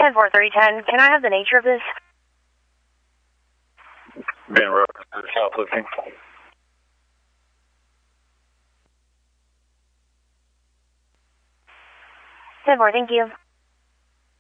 10-4-3-10. Can I have the nature of this? Being reference to shoplifting. 10-4, thank you.